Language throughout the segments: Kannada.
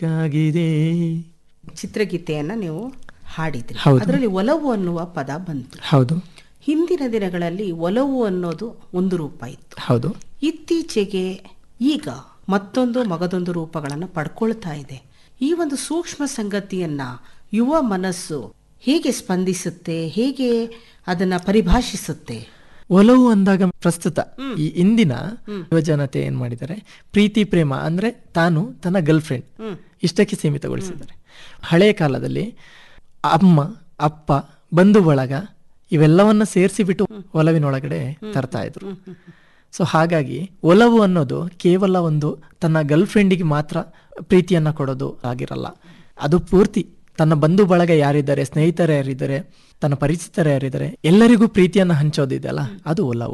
ಆಗಿದೆ. ಚಿತ್ರಗೀತೆಯನ್ನ ನೀವು ಹಾಡಿದ್ರಿ, ಹೌದು. ಅದರಲ್ಲಿ ಒಲವು ಅನ್ನುವ ಪದ ಬಂತು. ಹೌದು ಹಿಂದಿನ ದಿನಗಳಲ್ಲಿ ಒಲವು ಅನ್ನೋದು ಒಂದು ರೂಪ ಇತ್ತು. ಹೌದು. ಇತ್ತೀಚೆಗೆ ಈಗ ಮತ್ತೊಂದು ಮಗದೊಂದು ರೂಪಗಳನ್ನು ಪಡ್ಕೊಳ್ತಾ ಇದೆ. ಈ ಒಂದು ಸೂಕ್ಷ್ಮ ಸಂಗತಿಯನ್ನ ಯುವ ಮನಸ್ಸು ಹೇಗೆ ಸ್ಪಂದಿಸುತ್ತೆ, ಹೇಗೆ ಅದನ್ನ ಪರಿಭಾಷಿಸುತ್ತೆ? ಒಲವು ಅಂದಾಗ ಪ್ರಸ್ತುತ ಈ ಇಂದಿನ ಯುವಜನತೆ ಏನ್ ಮಾಡಿದ್ದಾರೆ, ಪ್ರೀತಿ ಪ್ರೇಮ ಅಂದ್ರೆ ತಾನು ತನ್ನ ಗರ್ಲ್ ಫ್ರೆಂಡ್ ಇಷ್ಟಕ್ಕೆ ಸೀಮಿತಗೊಳಿಸಿದ್ದಾರೆ. ಹಳೆಯ ಕಾಲದಲ್ಲಿ ಅಮ್ಮ ಅಪ್ಪ ಬಂಧು ಬಳಗ ಇವೆಲ್ಲವನ್ನ ಸೇರಿಸಿಬಿಟ್ಟು ಒಲವಿನೊಳಗಡೆ ತರ್ತಾ ಇದ್ರು. ಸೊ ಹಾಗಾಗಿ ಒಲವು ಅನ್ನೋದು ಕೇವಲ ಒಂದು ತನ್ನ ಗರ್ಲ್ ಫ್ರೆಂಡಿಗೆ ಮಾತ್ರ ಪ್ರೀತಿಯನ್ನ ಕೊಡೋದು ಆಗಿರಲ್ಲ. ಅದು ಪೂರ್ತಿ ತನ್ನ ಬಂಧು ಬಳಗ ಯಾರಿದ್ದಾರೆ, ಸ್ನೇಹಿತರು ಯಾರಿದ್ದಾರೆ, ತನ್ನ ಪರಿಚಿತರು ಯಾರಿದ್ದಾರೆ, ಎಲ್ಲರಿಗೂ ಪ್ರೀತಿಯನ್ನ ಹಂಚೋದಿದೆಯಲ್ಲ, ಅದು ಒಲವು.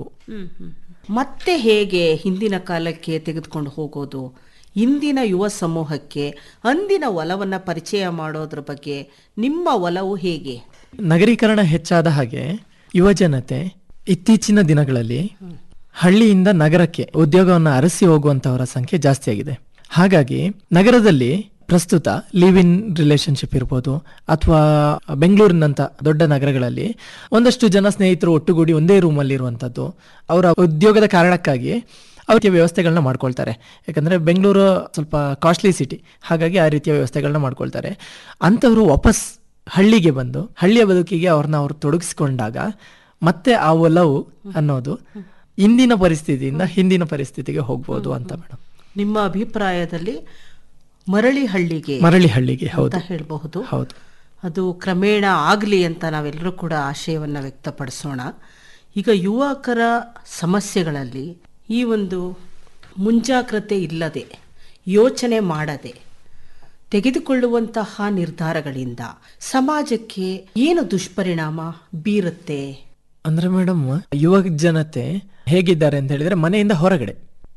ಮತ್ತೆ ಹೇಗೆ ಹಿಂದಿನ ಕಾಲಕ್ಕೆ ತೆಗೆದುಕೊಂಡು ಹೋಗೋದು, ಇಂದಿನ ಯುವ ಸಮೂಹಕ್ಕೆ ಅಂದಿನ ಒಲವನ್ನ ಪರಿಚಯ ಮಾಡೋದ್ರ ಬಗ್ಗೆ ನಿಮ್ಮ ಒಲವು ಹೇಗೆ? ನಗರೀಕರಣ ಹೆಚ್ಚಾದ ಹಾಗೆ ಯುವಜನತೆ ಇತ್ತೀಚಿನ ದಿನಗಳಲ್ಲಿ ಹಳ್ಳಿಯಿಂದ ನಗರಕ್ಕೆ ಉದ್ಯೋಗವನ್ನು ಅರಸಿ ಹೋಗುವಂತವರ ಸಂಖ್ಯೆ ಜಾಸ್ತಿ ಆಗಿದೆ. ಹಾಗಾಗಿ ನಗರದಲ್ಲಿ ಪ್ರಸ್ತುತ ಲಿವ್ ಇನ್ ರಿಲೇಶನ್ಶಿಪ್ ಇರ್ಬೋದು, ಅಥವಾ ಬೆಂಗಳೂರಿನಂತ ದೊಡ್ಡ ನಗರಗಳಲ್ಲಿ ಒಂದಷ್ಟು ಜನ ಸ್ನೇಹಿತರು ಒಟ್ಟುಗೂಡಿ ಒಂದೇ ರೂಮಲ್ಲಿ ಇರುವಂಥದ್ದು, ಅವರ ಉದ್ಯೋಗದ ಕಾರಣಕ್ಕಾಗಿ ಅವರಿಗೆ ವ್ಯವಸ್ಥೆಗಳನ್ನ ಮಾಡ್ಕೊಳ್ತಾರೆ. ಯಾಕಂದ್ರೆ ಬೆಂಗಳೂರು ಸ್ವಲ್ಪ ಕಾಸ್ಟ್ಲಿ ಸಿಟಿ, ಹಾಗಾಗಿ ಆ ರೀತಿಯ ವ್ಯವಸ್ಥೆಗಳನ್ನ ಮಾಡ್ಕೊಳ್ತಾರೆ. ಅಂಥವ್ರು ವಾಪಸ್ ಹಳ್ಳಿಗೆ ಬಂದು ಹಳ್ಳಿಯ ಬದುಕಿಗೆ ಅವ್ರನ್ನ ಅವ್ರು ತೊಡಗಿಸ್ಕೊಂಡಾಗ ಮತ್ತೆ ಆ ಒಲವು ಅನ್ನೋದು ಇಂದಿನ ಪರಿಸ್ಥಿತಿಯಿಂದ ಹಿಂದಿನ ಪರಿಸ್ಥಿತಿಗೆ ಹೋಗ್ಬೋದು ಅಂತ ಮೇಡಮ್. ನಿಮ್ಮ ಅಭಿಪ್ರಾಯದಲ್ಲಿ ಮರಳಿ ಹಳ್ಳಿಗೆ ಹೌದು ಹೇಳಬಹುದು. ಹೌದು. ಅದು ಕ್ರಮೇಣ ಆಗಲಿ ಅಂತ ನಾವೆಲ್ಲರೂ ಕೂಡ ಆಶಯವನ್ನ ವ್ಯಕ್ತಪಡಿಸೋಣ. ಈಗ ಯುವಕರ ಸಮಸ್ಯೆಗಳಲ್ಲಿ ಈ ಒಂದು ಮುಂಜಾಗ್ರತೆ ಇಲ್ಲದೆ, ಯೋಚನೆ ಮಾಡದೆ ತೆಗೆದುಕೊಳ್ಳುವಂತಹ ನಿರ್ಧಾರಗಳಿಂದ ಸಮಾಜಕ್ಕೆ ಏನು ದುಷ್ಪರಿಣಾಮ ಬೀರುತ್ತೆ ಅಂದ್ರೆ ಮೇಡಮ್, ಯುವ ಜನತೆ ಹೇಗಿದ್ದಾರೆ ಅಂತ ಹೇಳಿದ್ರೆ, ಮನೆಯಿಂದ ಹೊರಗಡೆ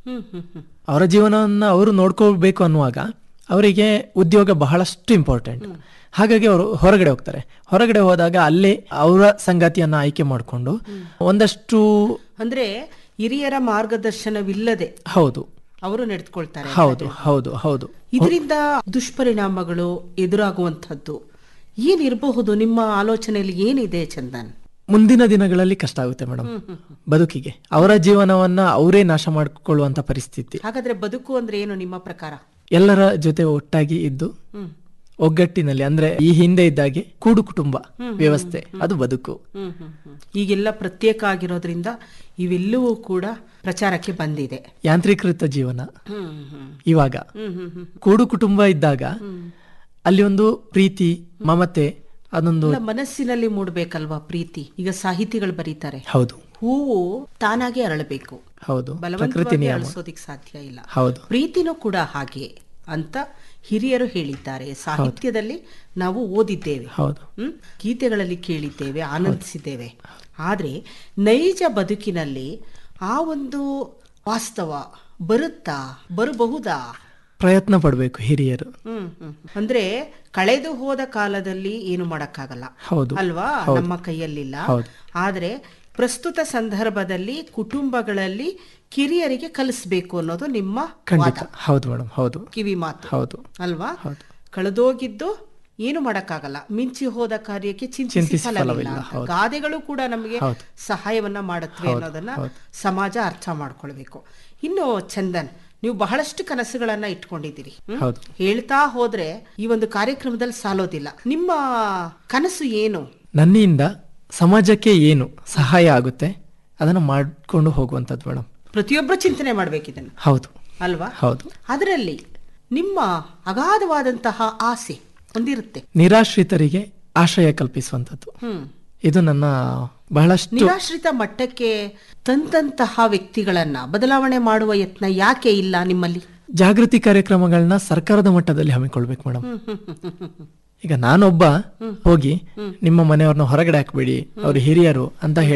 ಅವರ ಜೀವನವನ್ನ ಅವರು ನೋಡ್ಕೋಬೇಕು ಅನ್ನುವಾಗ ಅವರಿಗೆ ಉದ್ಯೋಗ ಬಹಳಷ್ಟು ಇಂಪಾರ್ಟೆಂಟ್. ಹಾಗಾಗಿ ಅವರು ಹೊರಗಡೆ ಹೋಗ್ತಾರೆ. ಹೊರಗಡೆ ಹೋದಾಗ ಅಲ್ಲೇ ಅವರ ಸಂಗಾತಿಯನ್ನ ಆಯ್ಕೆ ಮಾಡಿಕೊಂಡು ಒಂದಷ್ಟು ಅಂದ್ರೆ ಹಿರಿಯರ ಮಾರ್ಗದರ್ಶನವಿಲ್ಲದೆ ಹೌದು ಅವರು ನಡೆದುಕೊಳ್ತಾರೆ. ಹೌದು ಹೌದು ಹೌದು. ಇದರಿಂದ ದುಷ್ಪರಿಣಾಮಗಳು ಎದುರಾಗುವಂಥದ್ದು ಏನಿರಬಹುದು? ನಿಮ್ಮ ಆಲೋಚನೆಯಲ್ಲಿ ಏನಿದೆ ಚಂದನ್? ಮುಂದಿನ ದಿನಗಳಲ್ಲಿ ಕಷ್ಟ ಆಗುತ್ತೆ ಮೇಡಮ್ ಬದುಕಿಗೆ. ಅವರ ಜೀವನವನ್ನ ಅವರೇ ನಾಶ ಮಾಡಿಕೊಳ್ಳುವಂತ ಪರಿಸ್ಥಿತಿ. ಹಾಗಾದ್ರೆ ಬದುಕು ಅಂದ್ರೆ ಏನು ನಿಮ್ಮ ಪ್ರಕಾರ? ಎಲ್ಲರ ಜೊತೆ ಒಟ್ಟಾಗಿ ಇದ್ದು ಒಗ್ಗಟ್ಟಿನಲ್ಲಿ, ಅಂದ್ರೆ ಈ ಹಿಂದೆ ಇದ್ದಾಗೆ ಕೂಡು ಕುಟುಂಬ ವ್ಯವಸ್ಥೆ, ಅದು ಬದುಕು. ಈಗೆಲ್ಲ ಪ್ರತ್ಯೇಕ ಆಗಿರೋದ್ರಿಂದ ಇವೆಲ್ಲವೂ ಕೂಡ ಪ್ರಚಾರಕ್ಕೆ ಬಂದಿದೆ. ಯಾಂತ್ರೀಕೃತ ಜೀವನ. ಇವಾಗ ಕೂಡು ಕುಟುಂಬ ಇದ್ದಾಗ ಅಲ್ಲಿ ಒಂದು ಪ್ರೀತಿ, ಮಮತೆ, ಅದೊಂದು ಮನಸ್ಸಿನಲ್ಲಿ ಮೂಡಬೇಕಲ್ವಾ ಪ್ರೀತಿ. ಈಗ ಸಾಹಿತಿಗಳು ಬರೀತಾರೆ, ಹೌದು, ಹೂವು ತಾನಾಗೆ ಅರಳಬೇಕು, ಹೌದು, ಬಲವಂತವಾಗಿ ಅರಳಿಸೋದಿಕ್ ಸಾಧ್ಯ ಇಲ್ಲ. ಹೌದು, ಪ್ರೀತಿನೂ ಕೂಡ ಹಾಗೆ ಅಂತ ಹಿರಿಯರು ಹೇಳಿದ್ದಾರೆ. ಸಾಹಿತ್ಯದಲ್ಲಿ ನಾವು ಓದಿದ್ದೇವೆ, ಹೌದು, ಗೀತೆಗಳಲ್ಲಿ ಕೇಳಿದ್ದೇವೆ, ಆನಂದಿಸಿದ್ದೇವೆ. ಆದ್ರೆ ನೈಜ ಬದುಕಿನಲ್ಲಿ ಆ ಒಂದು ವಾಸ್ತವ ಬರಬಹುದಾ? ಪ್ರಯತ್ನ ಪಡಬೇಕು ಹಿರಿಯರು. ಅಂದ್ರೆ ಕಳೆದು ಹೋದ ಕಾಲದಲ್ಲಿ ಏನು ಮಾಡಕ್ಕಾಗಲ್ಲ, ಹೌದು ಅಲ್ವಾ? ನಮ್ಮ ಕೈಯಲ್ಲಿಲ್ಲ. ಆದ್ರೆ ಪ್ರಸ್ತುತ ಸಂದರ್ಭದಲ್ಲಿ ಕುಟುಂಬಗಳಲ್ಲಿ ಕಿರಿಯರಿಗೆ ಕಲಿಸ್ಬೇಕು ಅನ್ನೋದು ನಿಮ್ಮ ಖಂಡಿತ. ಹೌದು ಮೇಡಮ್, ಹೌದು, ಕಿವಿ ಮಾತು. ಹೌದು ಅಲ್ವಾ? ಕಳೆದೋಗಿದ್ದು ಏನು ಮಾಡಕ್ಕಾಗಲ್ಲ, ಮಿಂಚಿ ಹೋದ ಕಾರ್ಯಕ್ಕೆ ಚಿಂತಿಸಿ ಫಲವಿಲ್ಲ. ಗಾದೆಗಳು ಕೂಡ ನಮಗೆ ಸಹಾಯವನ್ನ ಮಾಡುತ್ತವೆ ಅನ್ನೋದನ್ನ ಸಮಾಜ ಅರ್ಥ ಮಾಡ್ಕೊಳ್ಬೇಕು. ಇನ್ನು ಚಂದನ್, ನೀವು ಬಹಳಷ್ಟು ಕನಸುಗಳನ್ನ ಇಟ್ಕೊಂಡಿದ್ದೀರಿ. ಹೇಳ್ತಾ ಹೋದ್ರೆ ಈ ಒಂದು ಕಾರ್ಯಕ್ರಮದಲ್ಲಿ ಸಾಲೋದಿಲ್ಲ. ನಿಮ್ಮ ಕನಸು ಏನು? ನನ್ನಿಂದ ಸಮಾಜಕ್ಕೆ ಏನು ಸಹಾಯ ಆಗುತ್ತೆ ಅದನ್ನ ಮಾಡ್ಕೊಂಡು ಹೋಗುವಂತದ್ದು ಮೇಡಮ್. ಪ್ರತಿಯೊಬ್ಬರು ಚಿಂತನೆ ಮಾಡ್ಬೇಕಿದನ್ನು, ಹೌದು ಅಲ್ವಾ? ಹೌದು. ಅದರಲ್ಲಿ ನಿಮ್ಮ ಅಗಾಧವಾದಂತಹ ಆಸೆ ಒಂದಿರುತ್ತೆ, ನಿರಾಶ್ರಿತರಿಗೆ ಆಶ್ರಯ ಕಲ್ಪಿಸುವಂತದ್ದು. ಇದು ನನ್ನ ಬಹಳಷ್ಟು ನಿರಾಶ್ರಿತ ಮಟ್ಟಕ್ಕೆ ತಂದಂತಹ ವ್ಯಕ್ತಿಗಳನ್ನ ಬದಲಾವಣೆ ಮಾಡುವ ಯತ್ನ ಯಾಕೆ ಇಲ್ಲ ನಿಮ್ಮಲ್ಲಿ? ಜಾಗೃತಿ ಕಾರ್ಯಕ್ರಮಗಳನ್ನ ಸರ್ಕಾರದ ಮಟ್ಟದಲ್ಲಿ ಹಮ್ಮಿಕೊಳ್ಬೇಕು ಮೇಡಮ್. ಈಗ ನಾನೊಬ್ಬ ಹೋಗಿ ನಿಮ್ಮ ಮನೆಯವ್ರನ್ನ ಹೊರಗಡೆ ಹಾಕ್ಬೇಡಿ, ಅವ್ರು ಹಿರಿಯರು ಅಂತ ಹೇಳಿ